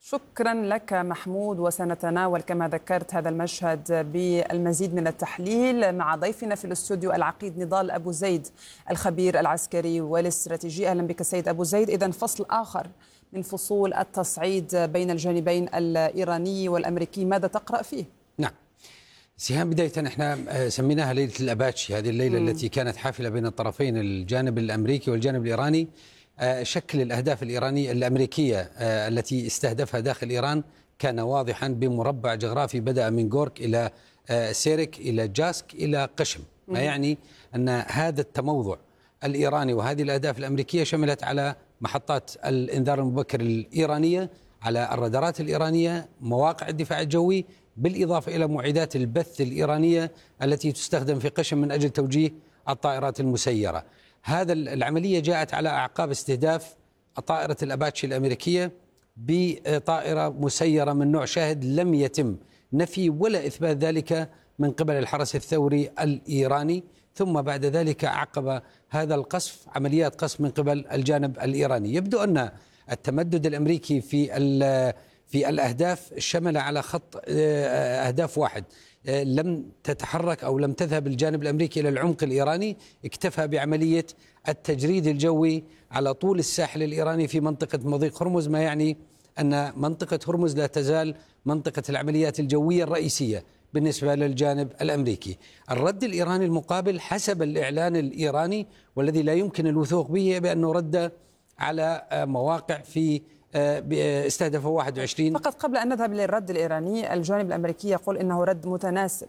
شكرا لك محمود، وسنتناول كما ذكرت هذا المشهد بالمزيد من التحليل مع ضيفنا في الاستوديو العقيد نضال أبو زيد الخبير العسكري والاستراتيجي. أهلا بك سيد أبو زيد. إذن فصل آخر من فصول التصعيد بين الجانبين الإيراني والأمريكي، ماذا تقرأ فيه؟ نعم سهام، بداية احنا سميناها ليلة الأباتشي، هذه الليلة التي كانت حافلة بين الطرفين الجانب الأمريكي والجانب الإيراني. شكل الأهداف الإيرانية الأمريكية التي استهدفها داخل إيران كان واضحا بمربع جغرافي بدأ من غورك إلى سيرك إلى جاسك إلى قشم، ما يعني أن هذا التموضع الإيراني وهذه الأهداف الأمريكية شملت على محطات الإنذار المبكر الإيرانية، على الرادارات الإيرانية، مواقع الدفاع الجوي، بالإضافة إلى معدات البث الإيرانية التي تستخدم في قشم من أجل توجيه الطائرات المسيرة. هذا العملية جاءت على أعقاب استهداف طائرة الأباتشي الأمريكية بطائرة مسيرة من نوع شاهد، لم يتم نفي ولا إثبات ذلك من قبل الحرس الثوري الإيراني. ثم بعد ذلك عقب هذا القصف عمليات قصف من قبل الجانب الإيراني. يبدو أن التمدد الأمريكي في الأهداف شمل على خط أهداف واحد، لم تتحرك أو لم تذهب الجانب الأمريكي إلى العمق الإيراني، اكتفى بعملية التجريد الجوي على طول الساحل الإيراني في منطقة مضيق هرمز، ما يعني أن منطقة هرمز لا تزال منطقة العمليات الجوية الرئيسية بالنسبة للجانب الأمريكي. الرد الإيراني المقابل حسب الإعلان الإيراني والذي لا يمكن الوثوق به بأنه رد على مواقع في استهدف 21. فقط قبل أن نذهب للرد الإيراني، الجانب الأمريكي يقول إنه رد متناسب.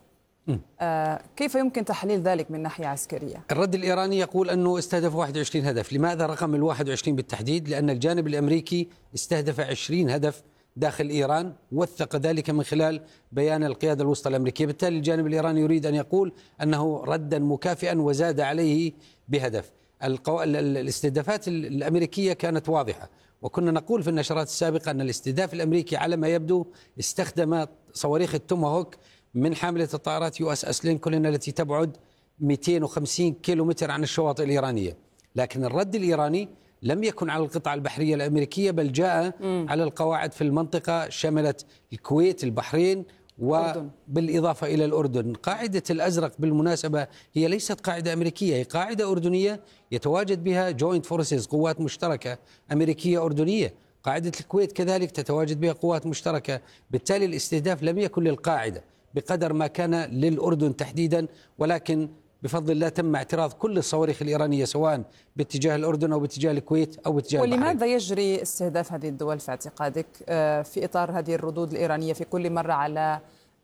كيف يمكن تحليل ذلك من ناحية عسكرية؟ الرد الإيراني يقول أنه استهدف 21 هدف. لماذا رقم 21 بالتحديد؟ لأن الجانب الأمريكي استهدف 20 هدف داخل إيران، وثق ذلك من خلال بيان القيادة الوسطى الأمريكية. بالتالي الجانب الإيراني يريد أن يقول أنه ردا مكافئا وزاد عليه بهدف. الاستهدافات الأمريكية كانت واضحة، وكنا نقول في النشرات السابقة أن الاستهداف الأمريكي على ما يبدو استخدم صواريخ التوماهوك من حاملة الطائرات USS لينكولن التي تبعد 250 كيلومتر عن الشواطئ الإيرانية. لكن الرد الإيراني لم يكن على القطعة البحرية الأمريكية، بل جاء على القواعد في المنطقة، شملت الكويت، البحرين، وبالإضافة إلى الأردن. قاعدة الأزرق بالمناسبة هي ليست قاعدة أمريكية، هي قاعدة أردنية يتواجد بها جوينت فورسز، قوات مشتركة أمريكية أردنية. قاعدة الكويت كذلك تتواجد بها قوات مشتركة. بالتالي الاستهداف لم يكن للقاعدة بقدر ما كان للأردن تحديدا، ولكن بفضل الله تم اعتراض كل الصواريخ الإيرانية سواء باتجاه الأردن أو باتجاه الكويت أو باتجاه البحرين. ولماذا يجري استهداف هذه الدول في اعتقادك في إطار هذه الردود الإيرانية في كل مرة على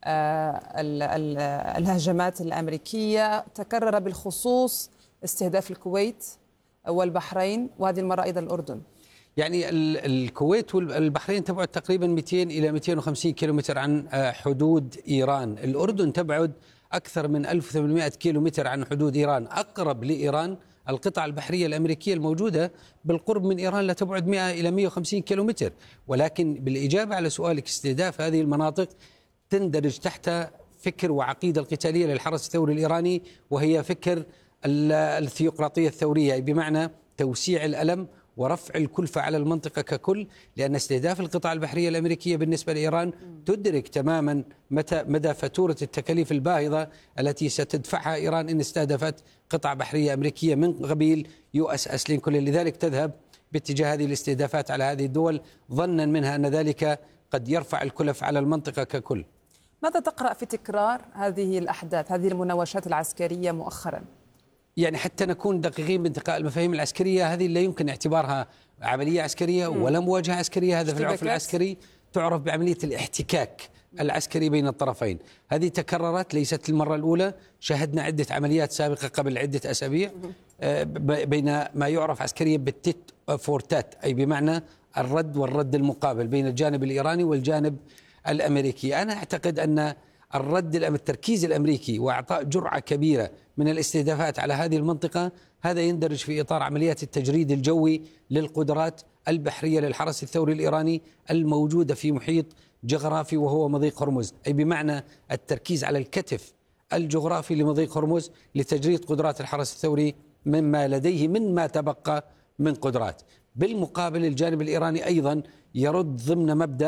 الهجمات الأمريكية؟ تكرر بالخصوص استهداف الكويت والبحرين، وهذه المرة أيضا الأردن. يعني الكويت والبحرين تبعد تقريبا 200 إلى 250 كيلومتر عن حدود إيران. الأردن تبعد أكثر من 1800 كيلومتر عن حدود إيران. أقرب لإيران القطع البحرية الأمريكية الموجودة بالقرب من إيران لا تبعد 100 إلى 150 كيلومتر. ولكن بالإجابة على سؤالك، استهداف هذه المناطق تندرج تحت فكر وعقيدة القتالية للحرس الثوري الإيراني، وهي فكر الثيوقراطية الثورية، بمعنى توسيع الألم ورفع الكلفة على المنطقة ككل. لأن استهداف القطع البحرية الأمريكية بالنسبة لإيران تدرك تماما مدى فاتورة التكاليف الباهظة التي ستدفعها إيران إن استهدفت قطع بحرية أمريكية من قبيل USS لينكولن. لذلك تذهب باتجاه هذه الاستهدافات على هذه الدول، ظنا منها أن ذلك قد يرفع الكلف على المنطقة ككل. ماذا تقرأ في تكرار هذه الأحداث، هذه المناوشات العسكرية مؤخرا؟ يعني حتى نكون دقيقين بانتقاء المفاهيم العسكرية، هذه لا يمكن اعتبارها عملية عسكرية ولا مواجهة عسكرية. هذا في العرف العسكري تعرف بعملية الاحتكاك العسكري بين الطرفين. هذه تكررت، ليست المرة الأولى. شاهدنا عدة عمليات سابقة قبل عدة أسابيع بين ما يعرف عسكريا بالتيت فورتات، أي بمعنى الرد والرد المقابل بين الجانب الإيراني والجانب الأمريكي. أنا أعتقد أن التركيز الأمريكي وإعطاء جرعة كبيرة من الاستهدافات على هذه المنطقة، هذا يندرج في إطار عمليات التجريد الجوي للقدرات البحرية للحرس الثوري الإيراني الموجودة في محيط جغرافي وهو مضيق هرمز، أي بمعنى التركيز على الكتف الجغرافي لمضيق هرمز لتجريد قدرات الحرس الثوري مما لديه مما تبقى من قدرات. بالمقابل الجانب الإيراني أيضا يرد ضمن مبدأ